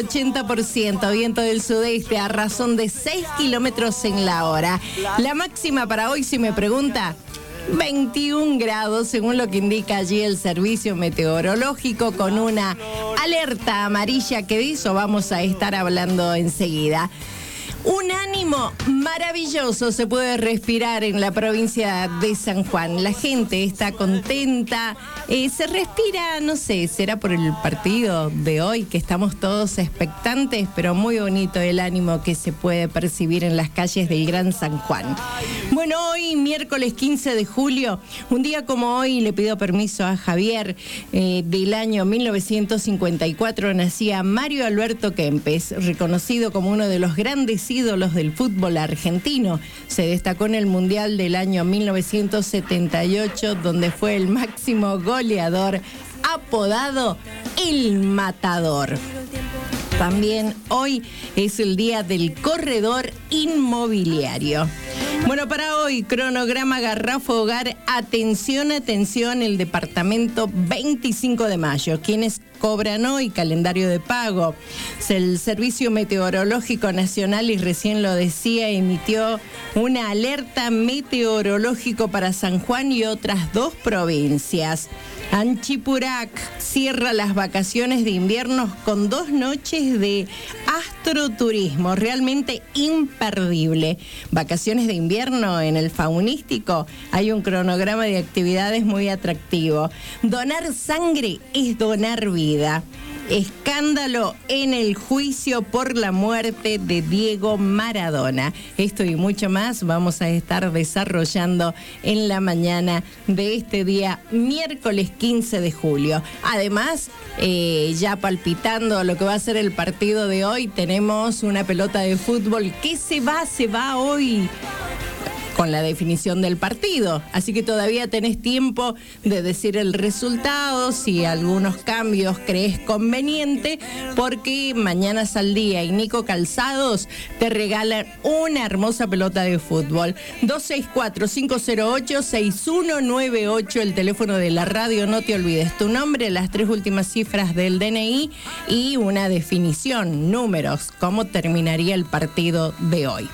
80%, viento del sudeste a razón de 6 kilómetros en la hora. La máxima para hoy, si me pregunta, 21 grados, según lo que indica allí el servicio meteorológico, con una alerta amarilla, que de eso vamos a estar hablando enseguida. Un ánimo maravilloso se puede respirar en la provincia de San Juan. La gente está contenta, se respira, no sé, será por el partido de hoy que estamos todos expectantes, pero muy bonito el ánimo que se puede percibir en las calles del Gran San Juan. Bueno, hoy miércoles 15 de julio, un día como hoy, le pido permiso a Javier, del año 1954 nacía Mario Alberto Kempes, reconocido como uno de los grandes ídolos del fútbol argentino. Se destacó en el Mundial del año 1978, donde fue el máximo goleador, apodado El Matador. También hoy es el día del corredor inmobiliario. Bueno, para hoy, cronograma Garrafa Hogar, atención, el departamento 25 de mayo. ¿Quiénes cobran hoy? Calendario de pago. El Servicio Meteorológico Nacional, y recién lo decía, emitió una alerta meteorológico para San Juan y otras 2 provincias. Anchipurac cierra las vacaciones de invierno con 2 noches de astroturismo, realmente imperdible. Vacaciones de invierno en el Faunístico, hay un cronograma de actividades muy atractivo. Donar sangre es donar vida. Escándalo en el juicio por la muerte de Diego Maradona. Esto y mucho más vamos a estar desarrollando en la mañana de este día, miércoles 15 de julio. Además, ya palpitando lo que va a ser el partido de hoy, tenemos una pelota de fútbol que se va hoy con la definición del partido. Así que todavía tenés tiempo de decir el resultado, si algunos cambios crees conveniente, porque Mañana Saldía y Nico Calzados te regalan una hermosa pelota de fútbol. 264-508-6198, el teléfono de la radio. No te olvides tu nombre, las 3 últimas cifras del DNI y una definición, números, cómo terminaría el partido de hoy.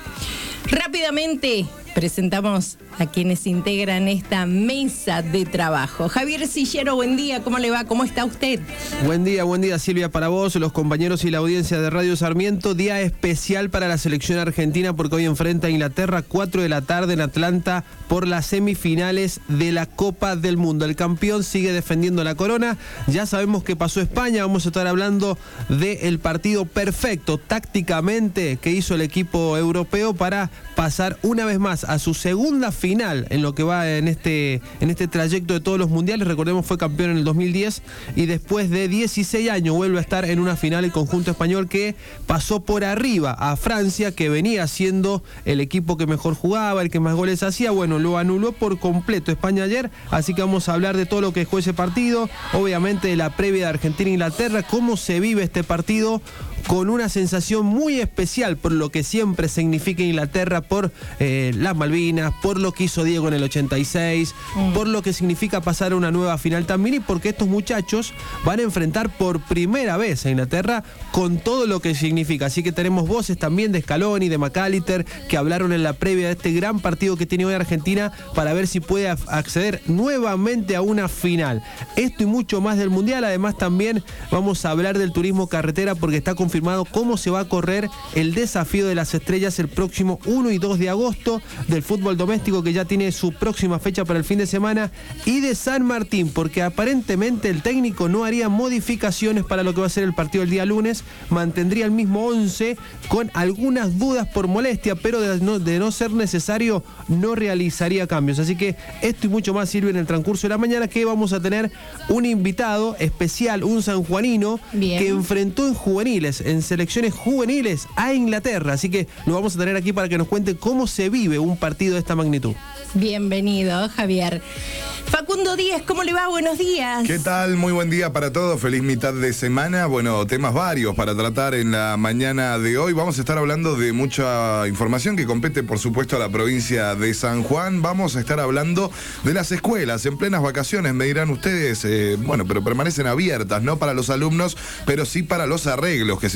Rápidamente presentamos a quienes integran esta mesa de trabajo. Javier Sillero, buen día, ¿cómo le va? ¿Cómo está usted? Buen día Silvia, para vos, los compañeros y la audiencia de Radio Sarmiento. Día especial para la selección argentina porque hoy enfrenta a Inglaterra, 4 de la tarde en Atlanta, por las semifinales de la Copa del Mundo. El campeón sigue defendiendo la corona. Ya sabemos que pasó España, vamos a estar hablando del partido perfecto tácticamente que hizo el equipo europeo para pasar una vez más a su segunda final en lo que va en este trayecto de todos los mundiales. Recordemos, fue campeón en el 2010 y después de 16 años vuelve a estar en una final el conjunto español, que pasó por arriba a Francia, que venía siendo el equipo que mejor jugaba, el que más goles hacía. Bueno, lo anuló por completo España ayer, así que vamos a hablar de todo lo que dejó ese partido, obviamente de la previa de Argentina-Inglaterra, cómo se vive este partido con una sensación muy especial por lo que siempre significa Inglaterra, por las Malvinas, por lo que hizo Diego en el 86, por lo que significa pasar a una nueva final también, y porque estos muchachos van a enfrentar por primera vez a Inglaterra con todo lo que significa. Así que tenemos voces también de Scaloni, de McAllister, que hablaron en la previa de este gran partido que tiene hoy Argentina para ver si puede acceder nuevamente a una final. Esto y mucho más del Mundial. Además también vamos a hablar del turismo carretera, porque está confirmado cómo se va a correr el Desafío de las Estrellas el próximo 1 y 2 de agosto, del fútbol doméstico, que ya tiene su próxima fecha para el fin de semana, y de San Martín, porque aparentemente el técnico no haría modificaciones para lo que va a ser el partido el día lunes, mantendría el mismo 11 con algunas dudas por molestia, pero de no ser necesario no realizaría cambios. Así que esto y mucho más sirve en el transcurso de la mañana, que vamos a tener un invitado especial, un sanjuanino, que enfrentó en juveniles, en selecciones juveniles, a Inglaterra. Así que lo vamos a tener aquí para que nos cuente cómo se vive un partido de esta magnitud. Bienvenido, Javier. Facundo Díaz, ¿cómo le va? Buenos días. ¿Qué tal? Muy buen día para todos. Feliz mitad de semana. Bueno, temas varios para tratar en la mañana de hoy. Vamos a estar hablando de mucha información que compete, por supuesto, a la provincia de San Juan. Vamos a estar hablando de las escuelas en plenas vacaciones. Me dirán ustedes, bueno, pero permanecen abiertas, no para los alumnos, pero sí para los arreglos que se